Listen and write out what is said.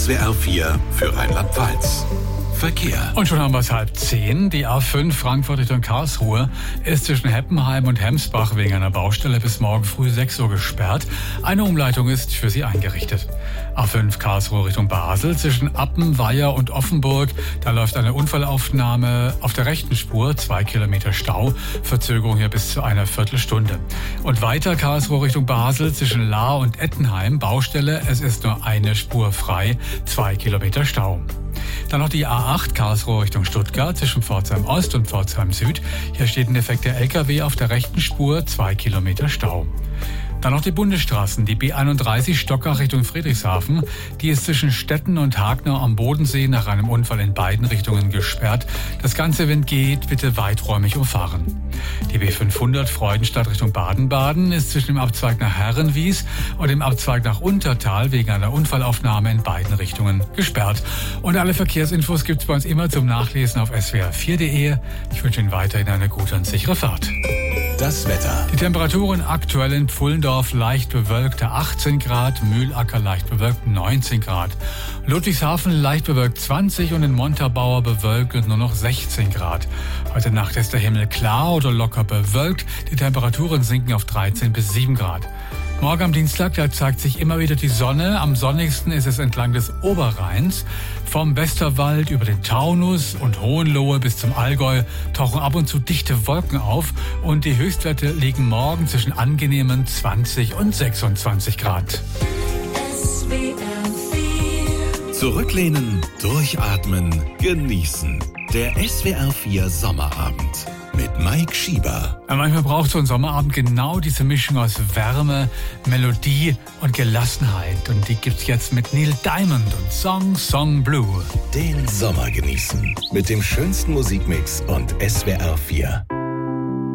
SWR 4 für Rheinland-Pfalz. Verkehr. Und schon haben wir es 9:30. Die A5 Frankfurt Richtung Karlsruhe ist zwischen Heppenheim und Hemsbach wegen einer Baustelle bis morgen früh 6 Uhr gesperrt. Eine Umleitung ist für sie eingerichtet. A5 Karlsruhe Richtung Basel zwischen Appen, Weiher und Offenburg. Da läuft eine Unfallaufnahme auf der rechten Spur, 2 Kilometer Stau. Verzögerung hier bis zu einer Viertelstunde. Und weiter Karlsruhe Richtung Basel zwischen Lahr und Ettenheim. Baustelle, es ist nur eine Spur frei, 2 Kilometer Stau. Dann noch die A8 Karlsruhe Richtung Stuttgart zwischen Pforzheim Ost und Pforzheim Süd. Hier steht ein defekter LKW auf der rechten Spur, 2 Kilometer Stau. Dann noch die Bundesstraßen, die B31 Stockach Richtung Friedrichshafen. Die ist zwischen Stetten und Hagnau am Bodensee nach einem Unfall in beiden Richtungen gesperrt. Das Ganze, wenn geht, bitte weiträumig umfahren. Die B500 Freudenstadt Richtung Baden-Baden ist zwischen dem Abzweig nach Herrenwies und dem Abzweig nach Untertal wegen einer Unfallaufnahme in beiden Richtungen gesperrt. Und alle Verkehrsinfos gibt's bei uns immer zum Nachlesen auf swr4.de. Ich wünsche Ihnen weiterhin eine gute und sichere Fahrt. Das Wetter. Die Temperaturen aktuell in Pfullendorf leicht bewölkte 18 Grad, Mühlacker leicht bewölkt 19 Grad, Ludwigshafen leicht bewölkt 20 und in Montabaur bewölkt und nur noch 16 Grad. Heute Nacht ist der Himmel klar oder locker bewölkt, die Temperaturen sinken auf 13 bis 7 Grad. Morgen am Dienstag, da zeigt sich immer wieder die Sonne. Am sonnigsten ist es entlang des Oberrheins. Vom Westerwald über den Taunus und Hohenlohe bis zum Allgäu tauchen ab und zu dichte Wolken auf. Und die Höchstwerte liegen morgen zwischen angenehmen 20 und 26 Grad. Zurücklehnen, durchatmen, genießen. Der SWR 4 Sommerabend mit Mike Schieber. Ja, manchmal braucht so ein Sommerabend genau diese Mischung aus Wärme, Melodie und Gelassenheit. Und die gibt's jetzt mit Neil Diamond und Song Blue. Den Sommer genießen mit dem schönsten Musikmix und SWR 4.